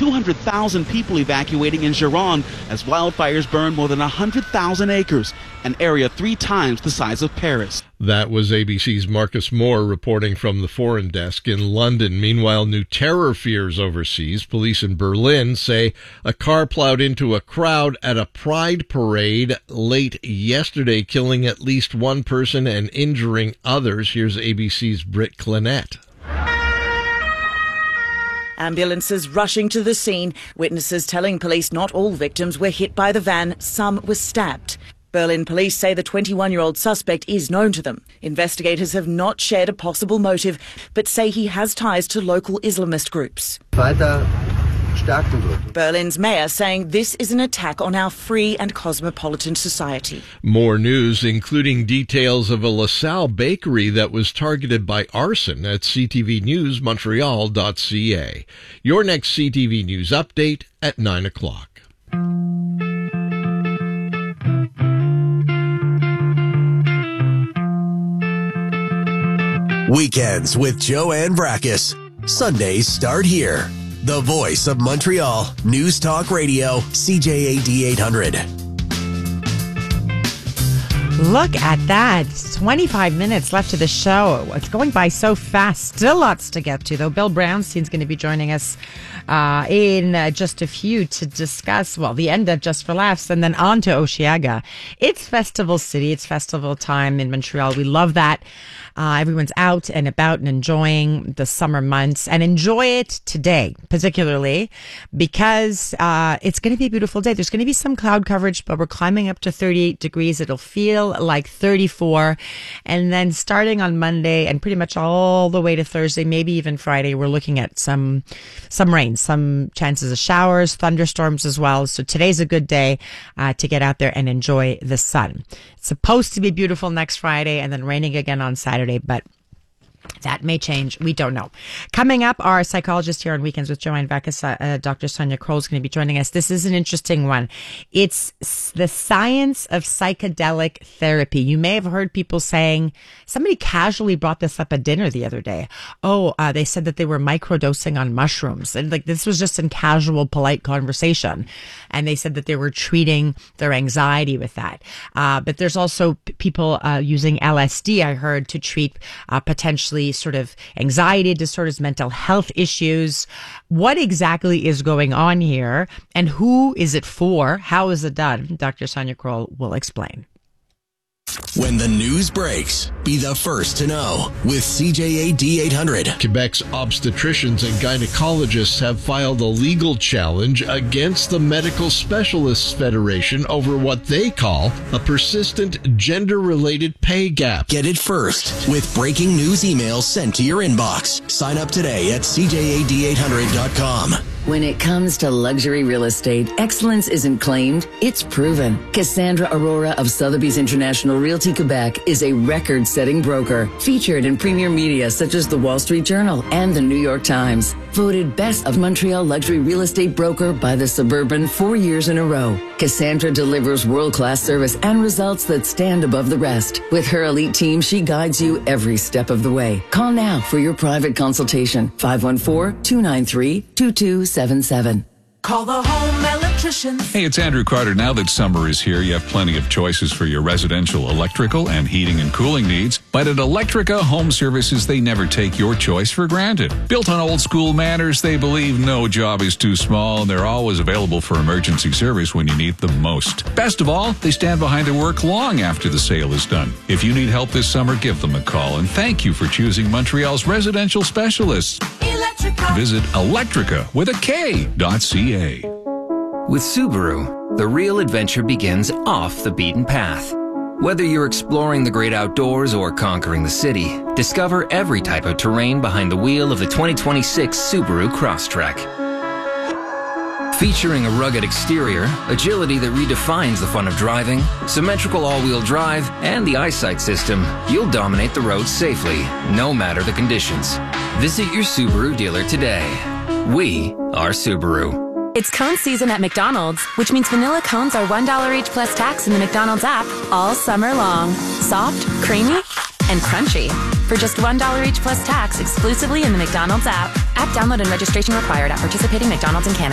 200,000 people evacuating in Gironde as wildfires burn more than 100,000 acres, an area 3 times the size of Paris. That was ABC's Marcus Moore reporting from the Foreign Desk in London. Meanwhile, new terror fears overseas. Police in Berlin say a car plowed into a crowd at a pride parade late yesterday, killing at least one person and injuring others. Here's ABC's Britt Clinette. Ambulances rushing to the scene. Witnesses telling police not all victims were hit by the van. Some were stabbed. Berlin police say the 21-year-old suspect is known to them. Investigators have not shared a possible motive, but say he has ties to local Islamist groups. Berlin's mayor saying this is an attack on our free and cosmopolitan society. More news, including details of a LaSalle bakery that was targeted by arson at ctvnewsmontreal.ca. Your next CTV News update at 9 o'clock. Weekends with Joanne Brakis. Sundays start here. The voice of Montreal. News Talk Radio, CJAD 800. Look at that. 25 minutes left to the show. It's going by so fast. Still lots to get to, though. Bill Brownstein's going to be joining us in just a few to discuss, well, the end of Just for Laughs and then on to Osheaga. It's Festival City. It's festival time in Montreal. We love that. Everyone's out and about and enjoying the summer months, and enjoy it today, particularly because it's going to be a beautiful day. There's going to be some cloud coverage, but we're climbing up to 38 degrees. It'll feel like 34. And then starting on Monday and pretty much all the way to Thursday, maybe even Friday, we're looking at some rain, some chances of showers, thunderstorms as well. So today's a good day to get out there and enjoy the sun. It's supposed to be beautiful next Friday and then raining again on Saturday, but that may change. We don't know. Coming up, our psychologist here on Weekends with Joanne Brakis, Dr. Sonia Kroll, is going to be joining us. This is an interesting one. It's the science of psychedelic therapy. You may have heard people saying, somebody casually brought this up at dinner the other day. They said that they were microdosing on mushrooms. And like this was just in casual, polite conversation. And they said that they were treating their anxiety with that. But there's also people using LSD, I heard, to treat potentially sort of anxiety disorders, mental health issues. What exactly is going on here and who is it for? How is it done? Dr. Sonia Kroll will explain. When the news breaks, be the first to know with CJAD 800. Quebec's obstetricians and gynecologists have filed a legal challenge against the Medical Specialists Federation over what they call a persistent gender-related pay gap. Get it first with breaking news emails sent to your inbox. Sign up today at CJAD800.com. When it comes to luxury real estate, excellence isn't claimed, it's proven. Cassandra Aurora of Sotheby's International Realty Quebec is a record-setting broker, featured in premier media such as the Wall Street Journal and the New York Times. Voted Best of Montreal Luxury Real Estate Broker by the Suburban 4 years in a row. Cassandra delivers world-class service and results that stand above the rest. With her elite team, she guides you every step of the way. Call now for your private consultation. 514-293-2277. Call the home electrician. Hey, it's Andrew Carter. Now that summer is here, you have plenty of choices for your residential electrical and heating and cooling needs. But at Electrica Home Services, they never take your choice for granted. Built on old school manners, they believe no job is too small, and they're always available for emergency service when you need them most. Best of all, they stand behind their work long after the sale is done. If you need help this summer, give them a call. And thank you for choosing Montreal's residential specialists. Electrica. Visit electrica.ca. With Subaru, the real adventure begins off the beaten path. Whether you're exploring the great outdoors or conquering the city, discover every type of terrain behind the wheel of the 2026 Subaru Crosstrek. Featuring a rugged exterior, agility that redefines the fun of driving, symmetrical all-wheel drive, and the eyesight system, you'll dominate the roads safely, no matter the conditions. Visit your Subaru dealer today. We are Subaru. It's cone season at McDonald's, which means vanilla cones are $1 each plus tax in the McDonald's app all summer long. Soft, creamy, and crunchy. For just $1 each plus tax exclusively in the McDonald's app. App download and registration required at participating McDonald's in Canada.